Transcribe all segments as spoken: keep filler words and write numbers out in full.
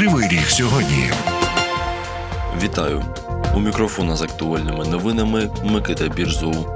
Кривий Ріг сьогодні. Вітаю! У мікрофона з актуальними новинами Микита Бірзов.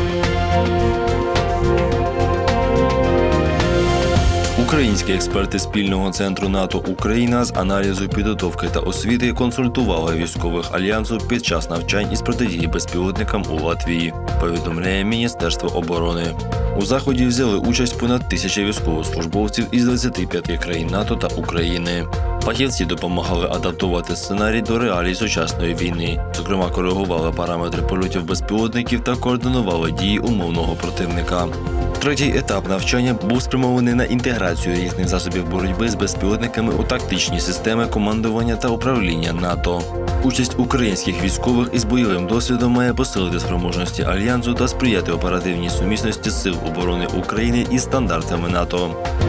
Українські експерти спільного центру НАТО «Україна» з аналізу, підготовки та освіти консультували військових Альянсу під час навчань із протидії безпілотникам у Латвії, повідомляє Міністерство оборони. У заході взяли участь понад тисяча військовослужбовців із двадцяти п'яти країн НАТО та України. Фахівці допомагали адаптувати сценарій до реалій сучасної війни. Зокрема, коригували параметри польотів безпілотників та координували дії умовного противника. Третій етап навчання був спрямований на інтеграцію різних засобів боротьби з безпілотниками у тактичні системи командування та управління НАТО. Участь українських військових із бойовим досвідом має посилити спроможності Альянсу та сприяти оперативній сумісності Сил оборони України із стандартами НАТО.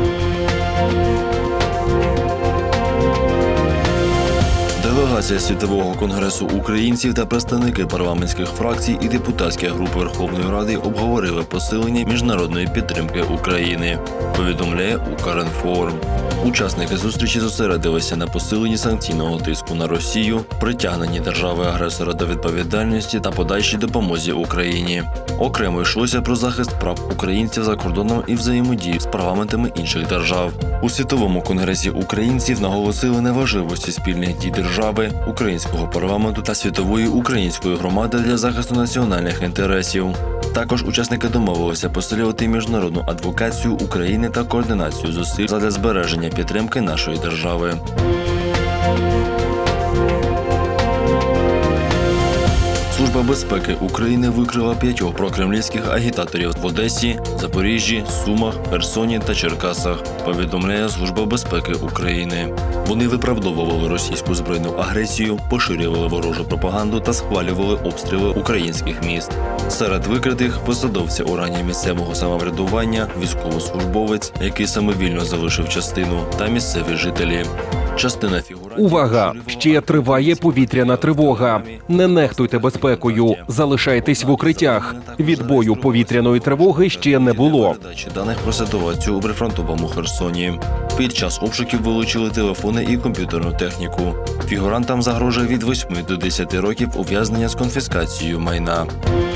Делегація Світового конгресу українців та представники парламентських фракцій і депутатських груп Верховної Ради обговорили посилення міжнародної підтримки України, повідомляє Укрінформ. Учасники зустрічі зосередилися на посиленні санкційного тиску на Росію, притягненні держави-агресора до відповідальності та подальшій допомозі Україні. Окремо йшлося про захист прав українців за кордоном і взаємодію з парламентами інших держав. У Світовому конгресі українців наголосили на важливості спільних дій держави, українського парламенту та світової української громади для захисту національних інтересів. Також учасники домовилися посилювати міжнародну адвокацію України та координацію зусиль задля збереження підтримки нашої держави. Служба безпеки України викрила п'ятьох прокремлівських агітаторів в Одесі, Запоріжжі, Сумах, Херсоні та Черкасах, повідомляє Служба безпеки України. Вони виправдовували російську збройну агресію, поширювали ворожу пропаганду та схвалювали обстріли українських міст. Серед викритих – посадовці органів місцевого самоврядування, військовослужбовець, який самовільно залишив частину, та місцеві жителі. Частина фігурантів... Увага! Ще триває повітряна тривога. Не нехтуйте безпекою. Залишайтесь в укриттях. Відбою повітряної тривоги ще не було. Передачі даних про ситуацію у прифронтовому Херсоні. Під час обшуків вилучили телефони і комп'ютерну техніку. Фігурантам загрожує від восьми до десяти років ув'язнення з конфіскацією майна.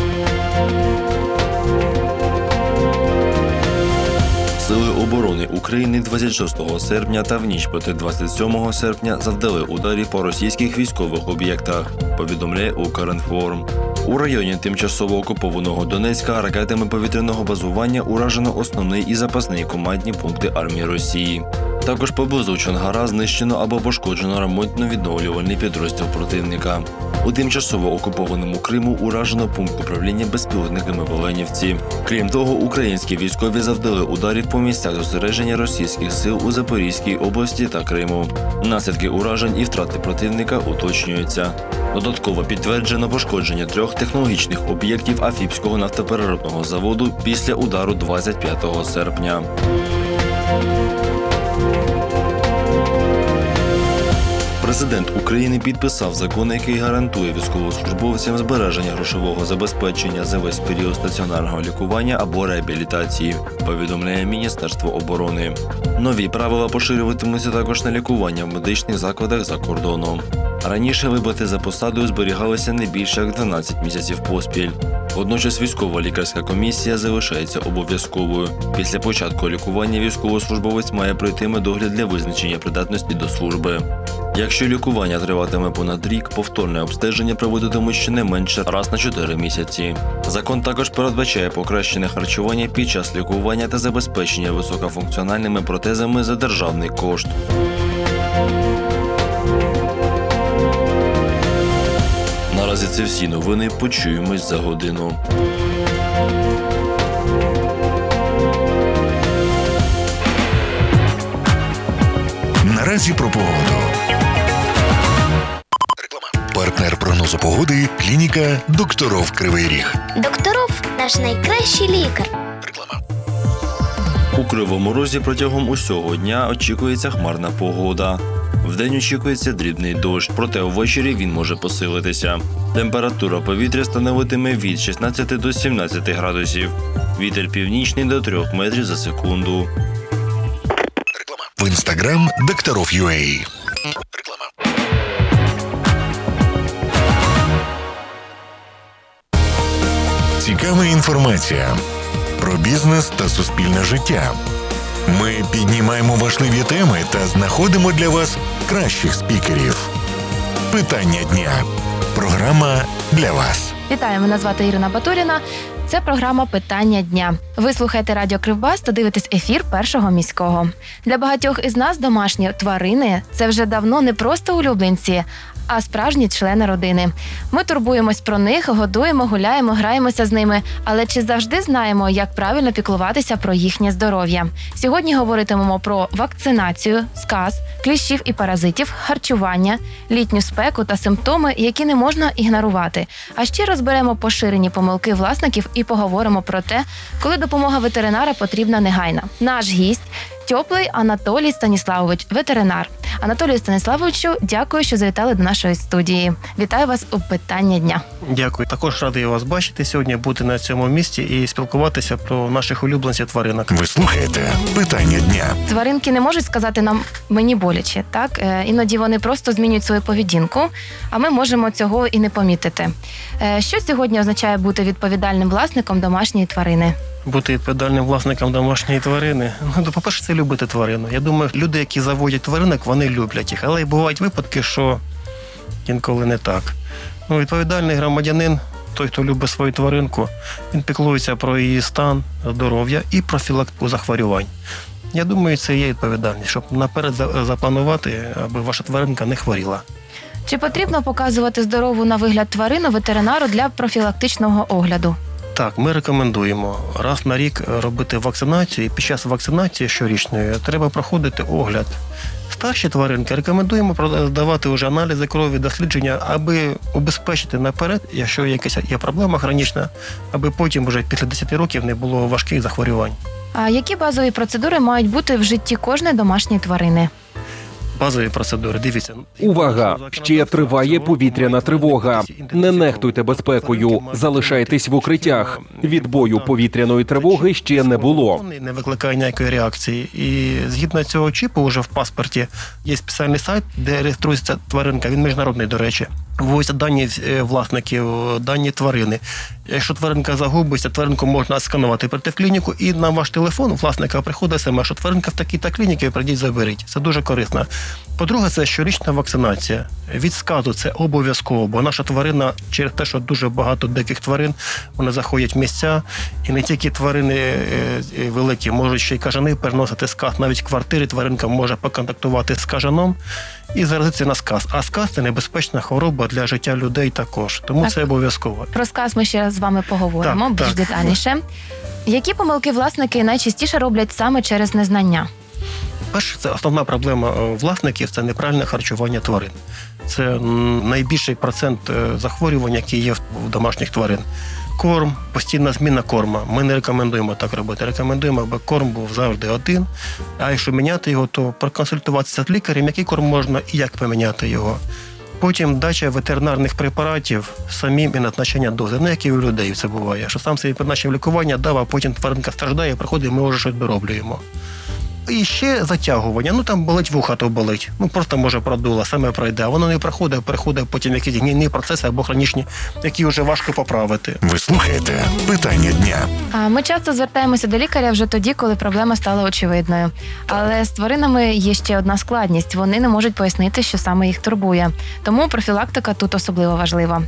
Сили оборони України двадцять шостого серпня та в ніч проти двадцять сьомого серпня завдали ударів по російських військових об'єктах, повідомляє Укрінформ. У районі тимчасово окупованого Донецька ракетами повітряного базування уражено основний і запасний командні пункти армії Росії. Також поблизу Чонгара знищено або пошкоджено ремонтно-відновлювальний підрозділ противника. У тимчасово окупованому Криму уражено пункт управління безпілотниками в Оленівці. Крім того, українські військові завдали ударів по місцях зосередження російських сил у Запорізькій області та Криму. Наслідки уражень і втрати противника уточнюються. Додатково підтверджено пошкодження трьох технологічних об'єктів Афіпського нафтопереробного заводу після удару двадцять п'ятого серпня. Президент України підписав закон, який гарантує військовослужбовцям збереження грошового забезпечення за весь період стаціонарного лікування або реабілітації, повідомляє Міністерство оборони. Нові правила поширюватимуться також на лікування в медичних закладах за кордоном. Раніше виплати за посадою зберігалися не більше як дванадцять місяців поспіль. Водночас військова лікарська комісія залишається обов'язковою. Після початку лікування військовослужбовець має пройти медогляд для визначення придатності до служби. Якщо лікування триватиме понад рік, повторне обстеження проводитимуть щонайменше раз на чотири місяці. Закон також передбачає покращене харчування під час лікування та забезпечення високофункціональними протезами за державний кошт. Наразі це всі новини. Почуємось за годину. Наразі про погоду. Партнер прогнозу погоди – клініка «Докторов Кривий Ріг». Докторов – наш найкращий лікар. Реклама. У Кривому Розі протягом усього дня очікується хмарна погода. Вдень очікується дрібний дощ, проте ввечері він може посилитися. Температура повітря становитиме від шістнадцяти до сімнадцяти градусів. Вітер північний до трьох метрів за секунду. В інстаграм Докторов.ua. Цікава інформація про бізнес та суспільне життя. Ми піднімаємо важливі теми та знаходимо для вас кращих спікерів. Питання дня. Програма для вас. Вітаю, мене звати Ірина Батуріна. Це програма «Питання дня». Ви слухаєте радіо Кривбас та дивитесь ефір Першого міського. Для багатьох із нас домашні тварини – це вже давно не просто улюбленці, а справжні члени родини. Ми турбуємось про них, годуємо, гуляємо, граємося з ними. Але чи завжди знаємо, як правильно піклуватися про їхнє здоров'я? Сьогодні говоритимемо про вакцинацію, сказ, кліщів і паразитів, харчування, літню спеку та симптоми, які не можна ігнорувати. А ще розберемо поширені помилки власників і поговоримо про те, коли допомога ветеринара потрібна негайно. Наш гість – Тьоплий Анатолій Станіславович, ветеринар. Анатолію Станіславовичу, дякую, що завітали до нашої студії. Вітаю вас у «Питання дня». Дякую. Також радий вас бачити сьогодні, бути на цьому місці і спілкуватися про наших улюбленців тваринок. Ви слухаєте «Питання дня». Тваринки не можуть сказати нам «мені боляче», так? Іноді вони просто змінюють свою поведінку, а ми можемо цього і не помітити. Що сьогодні означає бути відповідальним власником домашньої тварини? Бути відповідальним власником домашньої тварини. Ну, по-перше, це любити тварину. Я думаю, люди, які заводять тваринок, вони люблять їх. Але бувають випадки, що інколи не так. Ну, відповідальний громадянин, той, хто любить свою тваринку, він піклується про її стан, здоров'я і профілактику захворювань. Я думаю, це є відповідальність, щоб наперед запланувати, аби ваша тваринка не хворіла. Чи потрібно показувати здорову на вигляд тварину ветеринару для профілактичного огляду? Так, ми рекомендуємо раз на рік робити вакцинацію, і під час вакцинації щорічної треба проходити огляд. Старші тваринки рекомендуємо здавати вже аналізи крові, дослідження, аби убезпечити наперед, якщо якась є проблема хронічна, аби потім вже після десяти років не було важких захворювань. А які базові процедури мають бути в житті кожної домашньої тварини? Базові процедури. Дивіться. Увага! Ще триває повітряна тривога. Не нехтуйте безпекою. Залишайтесь в укриттях. Відбою повітряної тривоги ще не було. Не викликає ніякої реакції. І згідно цього чіпу, вже в паспорті є спеціальний сайт, де реєструється тваринка. Він міжнародний, до речі. Вводяться дані власників, дані тварини. Якщо тваринка загубиться, тваринку можна сканувати, прийти в клініку, і на ваш телефон власника приходить смс, що тваринка в такій-та клініці, прийдіть, заберіть. Це дуже корисно. По-друге, це щорічна вакцинація. Від сказу це обов'язково, бо наша тварина, через те, що дуже багато диких тварин, вони заходять в місця, і не тільки тварини великі, можуть ще й кажани переносити сказ. Навіть в квартирі тваринка може поконтактувати з кажаном і заразитися на сказ. А сказ – це небезпечна хвороба для життя людей також, тому так. Це обов'язково. Про сказ ми ще з вами поговоримо так, більш так. детальніше. Які помилки власники найчастіше роблять саме через незнання? Перше, це основна проблема власників – це неправильне харчування тварин. Це найбільший процент захворювань, які є в домашніх тварин. Корм, постійна зміна корма. Ми не рекомендуємо так робити. Рекомендуємо, аби корм був завжди один. А якщо міняти його, то проконсультуватися з лікарем, який корм можна і як поміняти його. Потім дача ветеринарних препаратів самим і назначення дози. Не як і у людей це буває. Що сам собі призначив лікування дав, а потім тваринка страждає, приходить, ми вже щось дороблюємо. І ще затягування. Ну, там болить вуха, то болить. Ну, просто, може, продуло, саме пройде. А воно не проходить, переходить потім якісь гнійні процеси або хронічні, які вже важко поправити. Ви слухаєте «Питання дня». А ми часто звертаємося до лікаря вже тоді, коли проблема стала очевидною. Але з тваринами є ще одна складність. Вони не можуть пояснити, що саме їх турбує. Тому профілактика тут особливо важлива.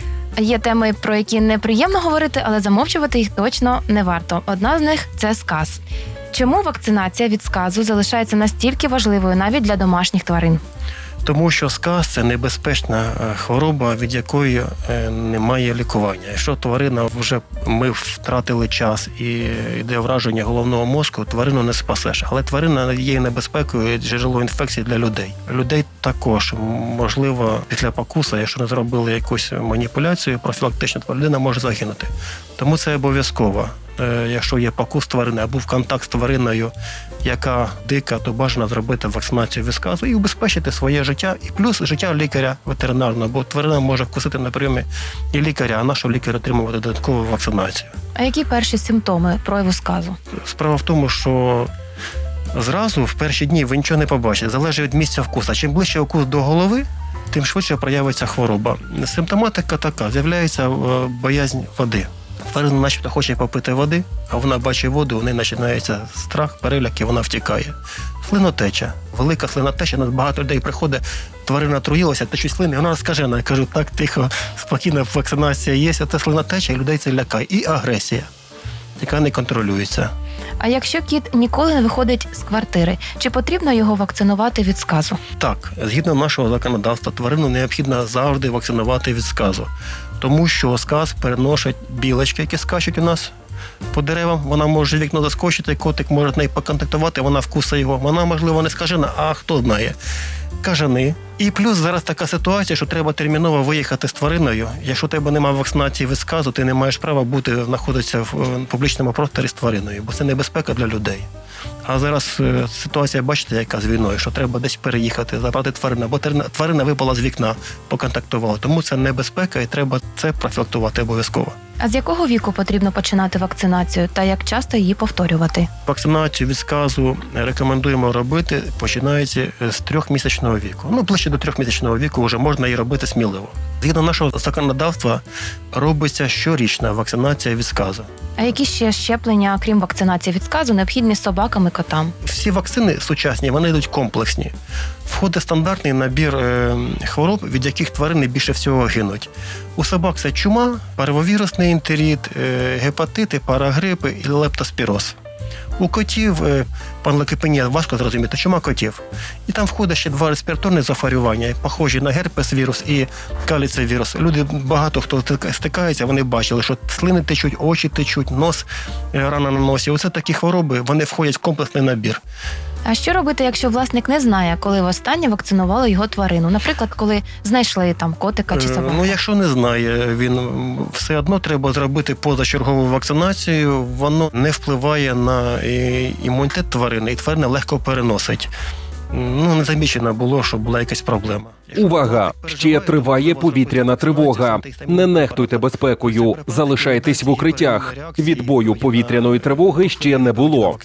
Є теми, про які неприємно говорити, але замовчувати їх точно не варто. Одна з них – це сказ. Чому вакцинація від сказу залишається настільки важливою навіть для домашніх тварин? Тому що сказ – це небезпечна хвороба, від якої немає лікування. Якщо тварина вже ми втратили час і йде враження головного мозку, тварину не спасеш. Але тварина є небезпекою джерело інфекцій для людей. Людей також, можливо, після покуса, якщо не зробили якусь маніпуляцію, профілактична тварина може загинути. Тому це обов'язково. Якщо є покус тварини або в контакт з твариною, яка дика, то бажано зробити вакцинацію від сказу і убезпечити своє життя, і плюс життя лікаря ветеринарного, бо тварина може вкусити на прийомі і лікаря, а нашого лікаря отримувати додаткову вакцинацію. А які перші симптоми прояву сказу? Справа в тому, що зразу в перші дні ви нічого не побачите, залежить від місця вкусу. Чим ближче укус до голови, тим швидше проявиться хвороба. Симптоматика така, з'являється боязнь води. Тварина начебто хоче попити води, а вона бачить воду, у неї починається страх, переляк, і вона втікає. Слинотеча. Велика слинотеча. Багато людей приходить, тварина труїлася, течуть слини, вона скажена. Я кажу, так, тихо, спокійно, вакцинація є. Це слинотеча, і людей це лякає. І агресія, яка не контролюється. А якщо кіт ніколи не виходить з квартири, чи потрібно його вакцинувати від сказу? Так, згідно нашого законодавства, тварину необхідно завжди вакцинувати від сказу. Тому що сказ переносять білочки, які скачуть у нас по деревам. Вона може вікно заскочити, котик може з нею поконтактувати, вона вкусить його. Вона, можливо, не скажена, а хто знає. Кажани. І плюс зараз така ситуація, що треба терміново виїхати з твариною. Якщо у тебе немає вакцинації від сказу, ти не маєш права бути, знаходитися в публічному просторі з твариною, бо це небезпека для людей. А зараз ситуація, бачите, яка з війною, що треба десь переїхати, забрати тварину, бо тварина випала з вікна, поконтактувала. Тому це небезпека і треба це профілактувати обов'язково. А з якого віку потрібно починати вакцинацію та як часто її повторювати? Вакцинацію від сказу рекомендуємо робити, починаючи з трьохмісячного віку. Ну, ближче до трьохмісячного віку вже можна її робити сміливо. Згідно нашого законодавства, робиться щорічна вакцинація від сказу. А які ще щеплення, крім вакцинації від сказу, необхідні собакам і котам? Всі вакцини сучасні, вони йдуть комплексні. Входить стандартний набір е, хвороб, від яких тварини більше всього гинуть. У собак це чума, парвовірусний ентерит, е, гепатити, парагрипи і лептоспіроз. У котів е, панлейкопенія, важко зрозуміти, чума котів. І там входить ще два респіраторні захворювання, похожі на герпес-вірус і каліцевірус. Люди, багато хто стикається, вони бачили, що слини течуть, очі течуть, нос, е, рана на носі. Оце такі хвороби, вони входять в комплексний набір. А що робити, якщо власник не знає, коли востаннє вакцинували його тварину? Наприклад, коли знайшли там котика чи собаку? Ну, якщо не знає, він все одно треба зробити позачергову вакцинацію. Воно не впливає на імунітет тварини, і тварина легко переносить. Ну, не замічено було, що була якась проблема. Увага! Ще триває повітряна тривога. Не нехтуйте безпекою. Залишайтесь в укриттях. Відбою повітряної тривоги ще не було.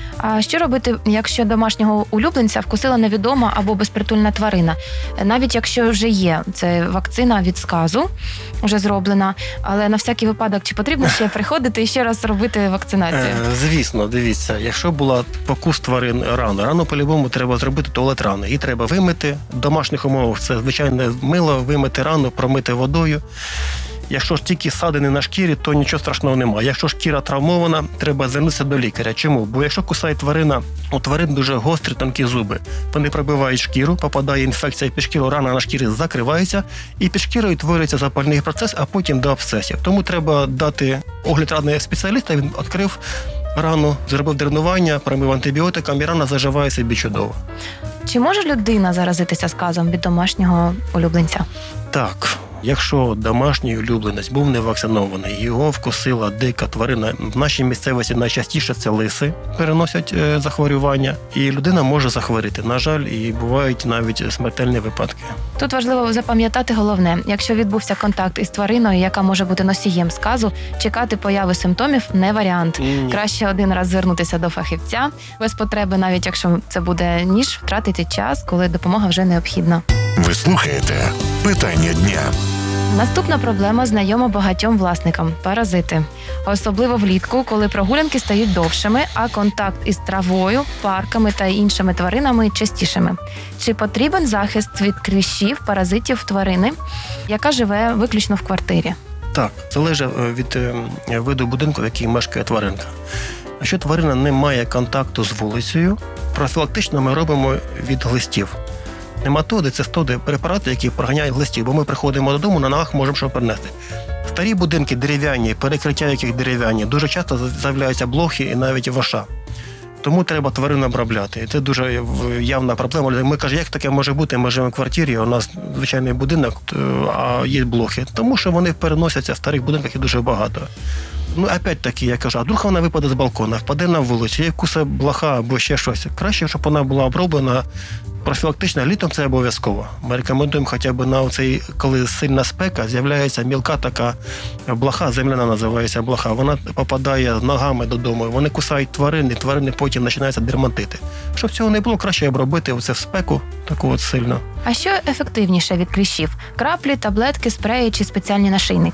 А що робити, якщо домашнього улюбленця вкусила невідома або безпритульна тварина? Навіть якщо вже є це вакцина від сказу, вже зроблена, але на всякий випадок, чи потрібно ще приходити і ще раз робити вакцинацію? Е, звісно, дивіться, якщо була покус тварин рано, рано по-любому треба зробити туалет рани. Її треба вимити, в домашніх умовах це звичайне мило, вимити рану, промити водою. Якщо ж тільки ссадини на шкірі, то нічого страшного немає. Якщо шкіра травмована, треба звернутися до лікаря. Чому? Бо якщо кусає тварина, у тварин дуже гострі, тонкі зуби. Вони пробивають шкіру, попадає інфекція під шкіру, рана на шкірі закривається, і під шкірою твориться запальний процес, а потім до абсцесів. Тому треба дати огляд рани спеціаліста, він відкрив рану, зробив дренування, промив антибіотиками, і рана заживає собі чудово. Чи може людина заразитися сказом від домашнього улюбленця? Так. Якщо домашній улюбленець був не вакцинований, його вкусила дика тварина, в нашій місцевості найчастіше це лиси переносять е, захворювання, і людина може захворіти. На жаль, і бувають навіть смертельні випадки. Тут важливо запам'ятати головне, якщо відбувся контакт із твариною, яка може бути носієм сказу, чекати появи симптомів не варіант. Ні. Краще один раз звернутися до фахівця, без потреби, навіть якщо це буде ніж, втратити час, коли допомога вже необхідна. Ви слухаєте «Питання дня». Наступна проблема знайома багатьом власникам – паразити. Особливо влітку, коли прогулянки стають довшими, а контакт із травою, парками та іншими тваринами частішими. Чи потрібен захист від кліщів, паразитів тварини, яка живе виключно в квартирі? Так, залежить від виду будинку, в якій мешкає тваринка. Якщо тварина не має контакту з вулицею, профілактично ми робимо від глистів. Нематоди – це стоди, препарати, які проганяють глистів, бо ми приходимо додому, на ногах можемо що принести. Старі будинки дерев'яні, перекриття яких дерев'яні, дуже часто з'являються блохи і навіть воша. Тому треба тварин обробляти. І це дуже явна проблема. Ми кажемо, як таке може бути, ми живемо в квартирі, у нас звичайний будинок, а є блохи. Тому що вони переносяться в старих будинках і дуже багато. Ну, опять-таки, я кажу, а вдруг вона випаде з балкона, впаде на вулицю, є куса блоха або ще щось. Краще, щоб вона була оброблена профілактично, літом це обов'язково. Ми рекомендуємо хоча б на цей, коли сильна спека, з'являється мілка така блоха, земляна називається блоха, вона попадає ногами додому, вони кусають тварин, і тварини потім починаються дерматити. Щоб цього не було, краще обробити оце в спеку, таку от сильно. А що ефективніше від кліщів? Краплі, таблетки, спреї чи спеціальні нашийники?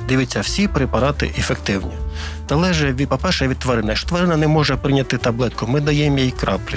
Дивіться, всі препарати ефективні. Залежить, від, по-перше, від тварини. Якщо тварина не може прийняти таблетку, ми даємо їй краплі.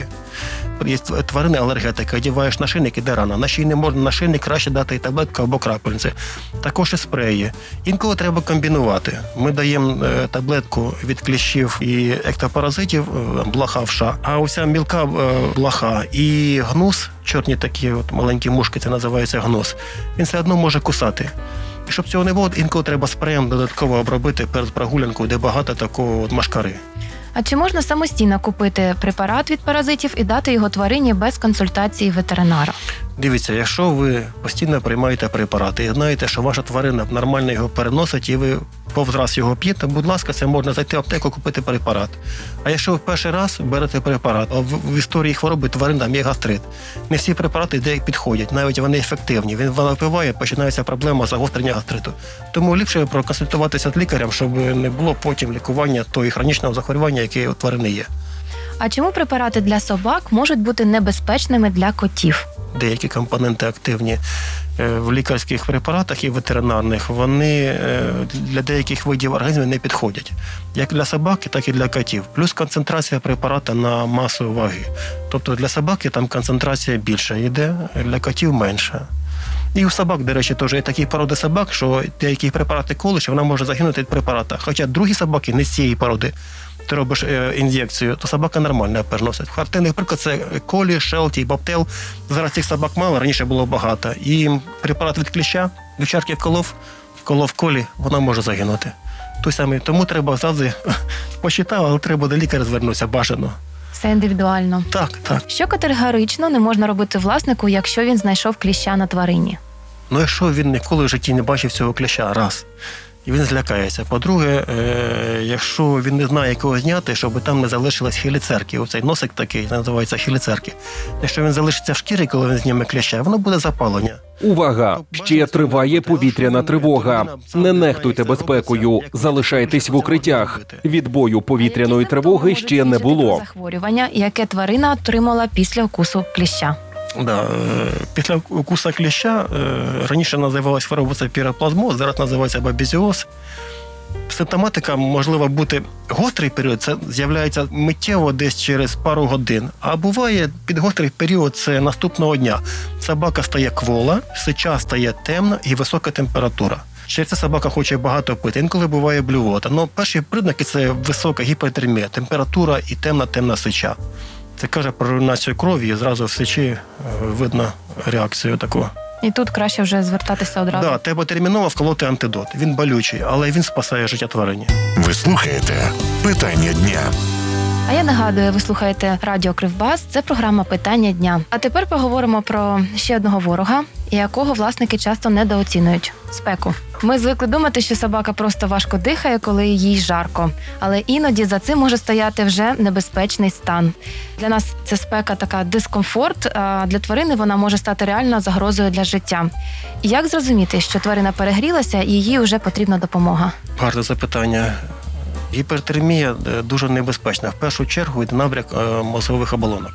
Є тварини алергетики, одягаєш нашийник, іде рана. На шийний можна нашийник, краще дати і таблетку або крапельниці. Також і спреї. Інколи треба комбінувати. Ми даємо е, таблетку від кліщів і ектопаразитів, е, блоха вша, а оця мілка е, блоха і гнус, чорні такі от маленькі мушки, це називається гнус, він все одно може кусати. І щоб цього не було, інколи треба спреєм додатково обробити перед прогулянкою, де багато такого от машкари. А чи можна самостійно купити препарат від паразитів і дати його тварині без консультації ветеринара? Дивіться, якщо ви постійно приймаєте препарати і знаєте, що ваша тварина нормально його переносить, і ви повз раз його п'єте, будь ласка, це можна зайти в аптеку, купити препарат. А якщо ви перший раз берете препарат, а в, в історії хвороби тваринам є гастрит, не всі препарати деякі підходять, навіть вони ефективні. Він випиває, починається проблема загострення гастриту. Тому ліпше проконсультуватися з лікарем, щоб не було потім лікування того хронічного захворювання, яке у тварини є. А чому препарати для собак можуть бути небезпечними для котів? Деякі компоненти активні в лікарських препаратах і ветеринарних, вони для деяких видів організмів не підходять. Як для собаки, так і для котів. Плюс концентрація препарата на масу ваги. Тобто для собаки там концентрація більша йде, для котів менша. І у собак, до речі, теж є такі породи собак, що деякі препарати колиш, вона може загинути від препарата. Хоча другі собаки не з цієї породи. Ти робиш е, ін'єкцію, то собака нормально переносить. Характерний приклад – це колі, шелті, бобтейл. Зараз цих собак мало, раніше було багато. І препарат від кліща, вівчарки вколов, вколов колі, вона може загинути. Той самий. Тому треба завжди, посчитав, але треба до лікаря звернутися, бажано. Все індивідуально. Так, так. Що категорично не можна робити власнику, якщо він знайшов кліща на тварині? Ну, якщо він ніколи в житті не бачив цього кліща, раз. І він злякається. По-друге, е- якщо він не знає, якого зняти, щоб там не залишились хеліцерки. Оцей носик такий, називається хеліцерки. Якщо він залишиться в шкірі, коли він зніме кліща, воно буде запалення. Увага! Ще триває повітряна тривога. Не нехтуйте безпекою. Залишайтесь в укриттях. Відбою повітряної тривоги ще не було. Захворювання, яке тварина отримала після укусу кліща. Да, після укуса кліща раніше називалась хвороба це піроплазмоз, зараз називається бабезіоз. Симптоматика можливо бути гострий період, це з'являється миттєво десь через пару годин. А буває підгострий період це наступного дня. Собака стає квола, сича стає темна і висока температура. Через це собака хоче багато пити, інколи буває блювота. Но перші признаки це висока гіпертермія, температура і темна-темна сича. Це каже про руйнацію крові, і зразу в сечі видно реакцію таку. І тут краще вже звертатися одразу. Так, да, треба терміново вколоти антидот. Він болючий, але він спасає життя тварині. Ви слухаєте «Питання дня». А я нагадую, ви слухаєте Радіо Кривбас. Це програма «Питання дня». А тепер поговоримо про ще одного ворога, якого власники часто недооцінюють – спеку. Ми звикли думати, що собака просто важко дихає, коли їй жарко. Але іноді за цим може стояти вже небезпечний стан. Для нас це спека така дискомфорт, а для тварини вона може стати реально загрозою для життя. І як зрозуміти, що тварина перегрілася і їй вже потрібна допомога? Гарне запитання. Гіпертермія дуже небезпечна. В першу чергу йде набряк мозгових оболонок.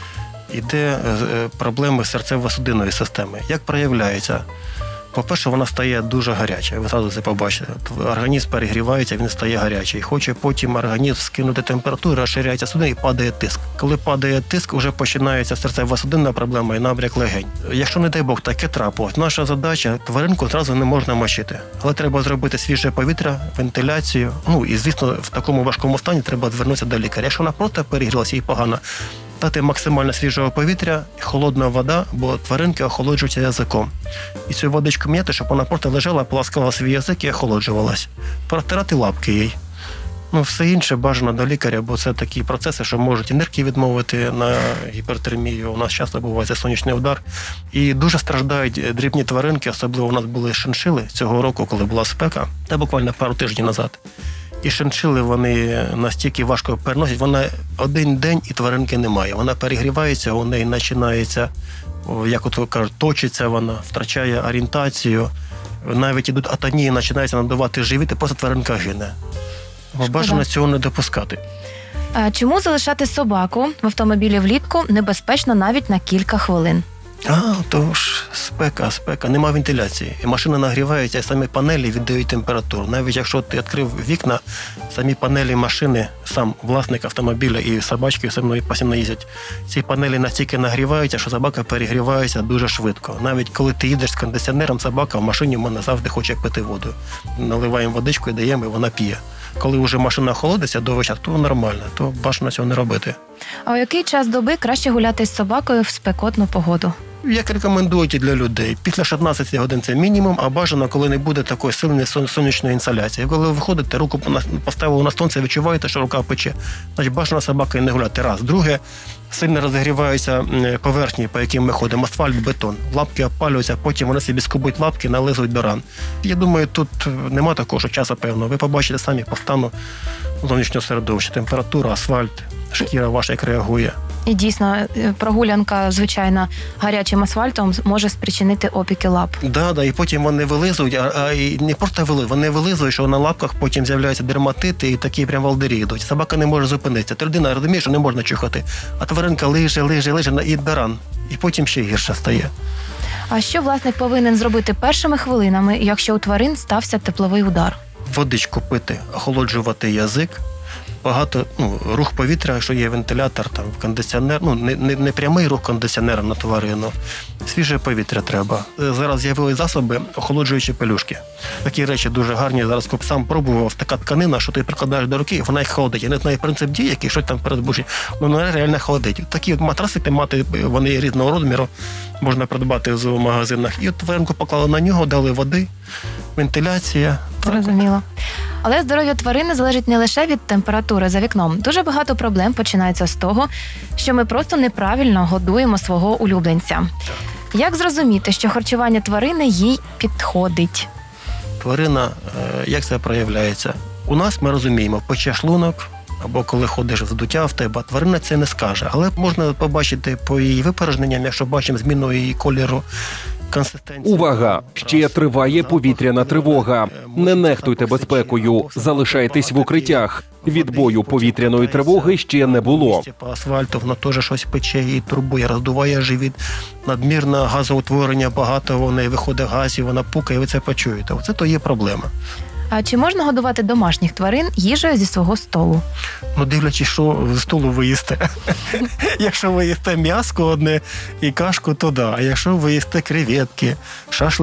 Іде проблеми серцево-судинної системи. Як проявляється? По-перше, вона стає дуже гаряча. Ви одразу це побачите. Організм перегрівається, він стає гарячий. Хоче потім організм скинути температуру, розширяється судини і падає тиск. Коли падає тиск, вже починається серцево-судинна проблема і набряк легень. Якщо, не дай Бог, таке трапилось, наша задача – тваринку одразу не можна мочити. Але треба зробити свіже повітря, вентиляцію. Ну і, звісно, в такому важкому стані треба звернутися до лікаря. Якщо вона просто перегрілася і погано, дати максимально свіжого повітря, холодна вода, бо тваринки охолоджуються язиком. І цю водичку м'яти, щоб вона просто лежала, поласкала свій язик і охолоджувалась. Протирати лапки їй. Ну, все інше бажано до лікаря, бо це такі процеси, що можуть і нирки відмовити на гіпертермію. У нас часто буває це сонячний удар. І дуже страждають дрібні тваринки, особливо у нас були шиншили цього року, коли була спека, та буквально пару тижнів назад. І шиншили вони настільки важко переносять, вона один день і тваринки немає. Вона перегрівається, у неї починається, як от кажуть, точиться вона, втрачає орієнтацію. Навіть ідуть атонії, починається надувати живіт, і просто тваринка гине. Бажано цього не допускати. А чому залишати собаку в автомобілі влітку небезпечно навіть на кілька хвилин? А, то ж спека, спека, нема вентиляції. І машина нагрівається, і самі панелі віддають температуру. Навіть якщо ти відкрив вікна, самі панелі машини, сам власник автомобіля і собачки все мною постійно їздять. Ці панелі настільки нагріваються, що собака перегрівається дуже швидко. Навіть коли ти їдеш з кондиціонером, собака в машині в мене завжди хоче пити воду. Наливаємо водичку і даємо, і вона п'є. Коли вже машина охолодиться до вечора, то нормально, то бажано цього не робити. А у який час доби краще гуляти з собакою в спекотну погоду? Як рекомендують і для людей. Після шістнадцяти годин це мінімум, а бажано, коли не буде такої сильної сон- сонячної інсоляції. Коли ви виходите, руку на- поставили на сонце, відчуваєте, що рука пече, значить бажано собакою не гуляти. Раз. Друге, сильно розігріваються м, поверхні, по яким ми ходимо, асфальт, бетон. Лапки опалюються, потім вони собі скубуть лапки, нализують до ран. Я думаю, тут нема такого, що часу певно. Ви побачите самі по стану зовнішнього середовища, температура, асфальт, шкіра ваша як реагує. І дійсно, е, прогулянка, звичайно, гарячим асфальтом може спричинити опіки лап. Да, да, і потім вони вилизують, а, а і не просто вилизують, вони вилизують, що на лапках потім з'являються дерматити і такі прям волдирі йдуть. Собака не може зупинитися. Ти людина розуміє, що не можна чухати, а тваринка лиже, лиже, лиже і до ран. І потім ще гірше стає. А що власник повинен зробити першими хвилинами, якщо у тварин стався тепловий удар? Водичку пити, охолоджувати язик. Багато ну, рух повітря, якщо є вентилятор, там кондиціонер, ну не, не, не прямий рух кондиціонера на тварину. Свіже повітря треба. Зараз з'явились засоби, охолоджуючі пелюшки. Такі речі дуже гарні. Зараз коп сам пробував, така тканина, що ти прикладаєш до руки, вона їх холодить. Я не знаю принцип дії, який щось там передбушить, але вона реально холодить. Такі от матрасики мати, вони різного розміру, можна придбати в зоомагазинах. І от тваринку поклали на нього, дали води, вентиляція. Зрозуміло. Але здоров'я тварини залежить не лише від температури за вікном. Дуже багато проблем починається з того, що ми просто неправильно годуємо свого улюбленця. Як зрозуміти, що харчування тварини їй підходить? Тварина, е, як це проявляється? У нас ми розуміємо, пече шлунок, або коли ходиш вздуття в тебе, тварина це не скаже. Але можна побачити по її випорожненням, якщо бачимо зміну її кольору, консистенції. Увага! Ще триває повітряна тривога. Не нехтуйте безпекою, залишайтесь в укриттях. Відбою повітряної тривоги ще не було. По асфальту воно теж щось пече і турбує, роздуває живіт. Надмірне газоутворення, багато в неї виходить газів, вона пукає, ви це почуєте. Оце то є проблема. А чи можна годувати домашніх тварин їжею зі свого столу? Ну, дивлячись, що з столу ви їсте. Якщо ви їсте м'яско одне і кашку, то да. А якщо ви їсте креветки, шашлик,